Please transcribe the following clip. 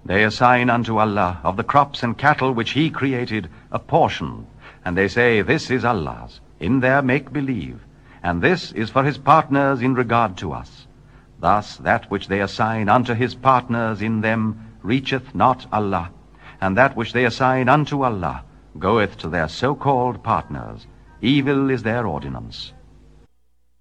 They assign unto Allah of the crops and cattle which He created a portion, and they say, This is Allah's, in their make-believe, and this is for His partners in regard to us. Thus that which they assign unto His partners in them reacheth not Allah, and that which they assign unto Allah goeth to their so-called partners. Evil is their ordinance.